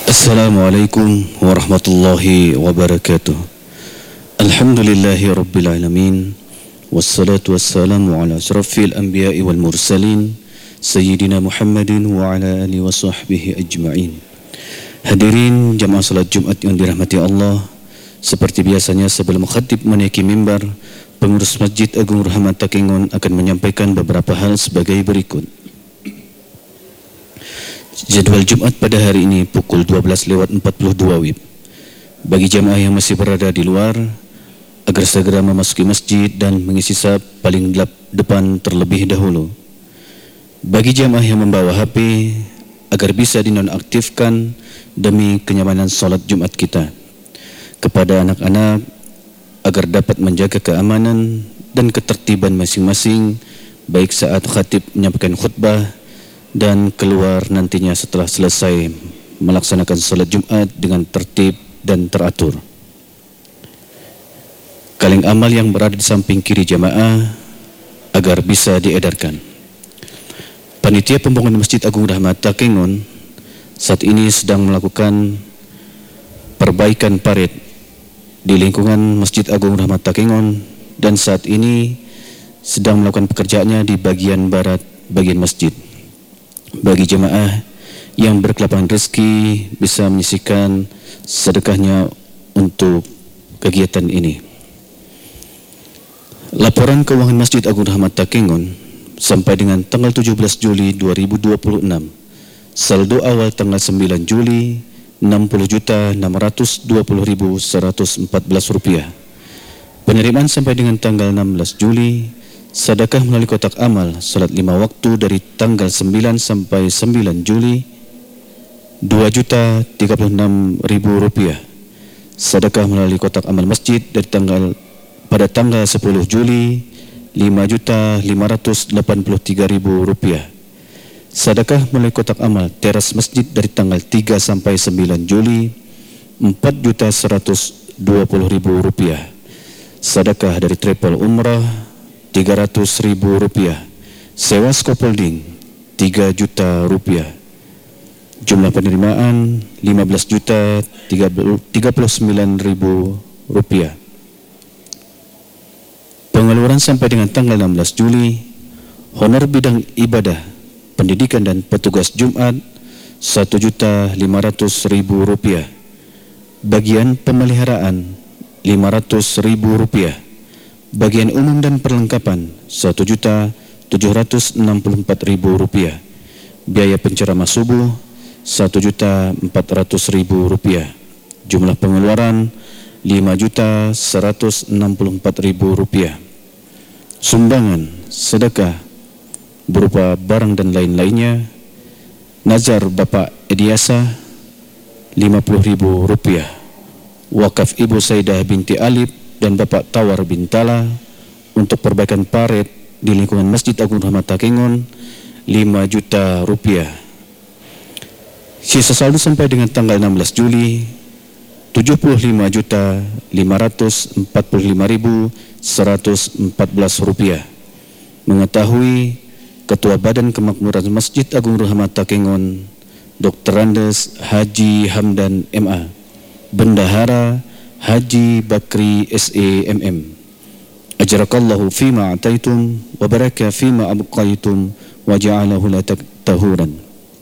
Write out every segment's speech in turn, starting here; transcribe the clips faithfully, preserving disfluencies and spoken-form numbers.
Assalamualaikum warahmatullahi wabarakatuh. Alhamdulillahi rabbil alamin. Wassalatu wassalamu ala asyrafil anbiya'i wal mursalin Sayyidina Muhammadin wa ala alihi wa sahbihi ajma'in. Hadirin jamaah salat Jumat yang dirahmati Allah, seperti biasanya sebelum khatib menaiki mimbar, pengurus Masjid Agung Rahmat Takengon akan menyampaikan beberapa hal sebagai berikut. Jadwal Jumat pada hari ini pukul dua belas lewat empat puluh dua W I B. Bagi jamaah yang masih berada di luar, agar segera memasuki masjid dan mengisi saf paling depan terlebih dahulu. Bagi jamaah yang membawa H P, agar bisa dinonaktifkan demi kenyamanan salat Jumat kita. Kepada anak-anak, agar dapat menjaga keamanan dan ketertiban masing-masing, baik saat khatib menyampaikan khutbah dan keluar nantinya setelah selesai melaksanakan salat Jumat dengan tertib dan teratur. Kaleng amal yang berada di samping kiri jamaah agar bisa diedarkan. Panitia pembangunan Masjid Agung Rahmat Takengon saat ini sedang melakukan perbaikan parit di lingkungan Masjid Agung Rahmat Takengon, dan saat ini sedang melakukan pekerjaannya di bagian barat bagian masjid. Bagi jemaah yang berkelapangan rezeki bisa menyisihkan sedekahnya untuk kegiatan ini. Laporan keuangan Masjid Agung Rahmat Takengon sampai dengan tanggal tujuh belas Juli dua ribu dua puluh enam, saldo awal tanggal sembilan Juli enam puluh juta enam ratus dua puluh ribu seratus empat belas rupiah. Penerimaan sampai dengan tanggal enam belas Juli, sedekah melalui kotak amal salat lima waktu dari tanggal sembilan sampai sembilan Juli dua juta tiga puluh enam ribu rupiah. Sedekah melalui kotak amal masjid dari tanggal pada tanggal sepuluh Juli lima juta lima ratus delapan puluh tiga ribu rupiah. Sedekah melalui kotak amal teras masjid dari tanggal tiga sampai sembilan Juli empat juta seratus dua puluh ribu rupiah. Sedekah dari travel umrah tiga ratus ribu rupiah. Sewa scaffolding tiga juta rupiah. Jumlah penerimaan lima belas juta tiga puluh sembilan ribu rupiah. Pengeluaran sampai dengan tanggal enam belas Juli, honor bidang ibadah, pendidikan dan petugas Jumat satu juta lima ratus ribu rupiah. Bagian pemeliharaan lima ratus ribu rupiah. Bagian umum dan perlengkapan satu juta tujuh ratus enam puluh empat ribu rupiah. Biaya penceramah subuh satu juta empat ratus ribu rupiah. Jumlah pengeluaran lima juta seratus enam puluh empat ribu rupiah. Sumbangan sedekah berupa barang dan lain-lainnya, nazar Bapak Ediasa lima puluh ribu rupiah. Wakaf Ibu Saidah binti Alif dan Bapak Tawar bin Tala untuk perbaikan parit di lingkungan Masjid Agung Rahmat Takengon lima juta rupiah. Sisa saldo sampai dengan tanggal enam belas Juli tujuh puluh lima juta lima ratus empat puluh lima ribu seratus empat belas rupiah. Mengetahui Ketua Badan Kemakmuran Masjid Agung Rahmat Takengon Doktor Andes Haji Hamdan M A, Bendahara Haji Bakri S E M M. Ajarakallahu fima ataitum wa baraka fima abqaitum wa ja'alahu la tahuran.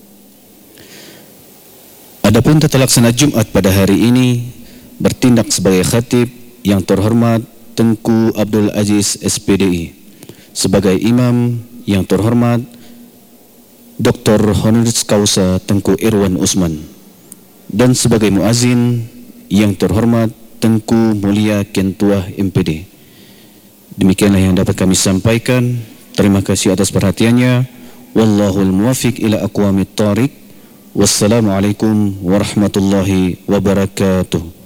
Adapun tata laksana Jumat pada hari ini, bertindak sebagai khatib yang terhormat Tengku Abdul Aziz S P D I, sebagai imam yang terhormat Doktor Honoris Causa Tengku Irwan Usman, dan sebagai muazin yang terhormat Tengku Mulia Kentuah M P D. Demikianlah yang dapat kami sampaikan. Terima kasih atas perhatiannya. Wallahul muwafiq ila aqwamit thariq. Wassalamualaikum warahmatullahi wabarakatuh.